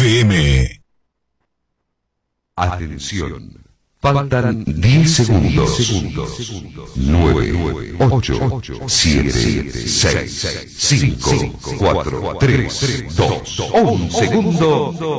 FM. Atención. Faltan 10 segundos. 9, 8, 7, 6, 5, 4, 3, 2, 1 segundo.